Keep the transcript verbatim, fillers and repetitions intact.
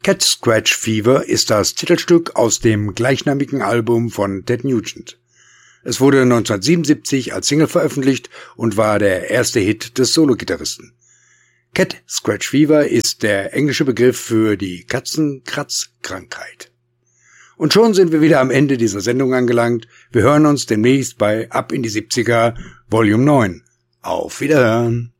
Cat Scratch Fever ist das Titelstück aus dem gleichnamigen Album von Ted Nugent. Es wurde neunzehnhundertsiebenundsiebzig als Single veröffentlicht und war der erste Hit des Solo-Gitarristen. Cat Scratch Fever ist der englische Begriff für die Katzenkratzkrankheit. Und schon sind wir wieder am Ende dieser Sendung angelangt. Wir hören uns demnächst bei Ab in die siebziger Volume neun. Auf Wiederhören!